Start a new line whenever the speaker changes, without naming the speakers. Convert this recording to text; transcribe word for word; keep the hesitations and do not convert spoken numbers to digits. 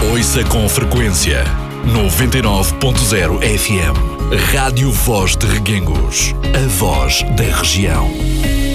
Ouça com frequência noventa e nove ponto zero F M. Rádio Voz de Reguengos. A voz da região.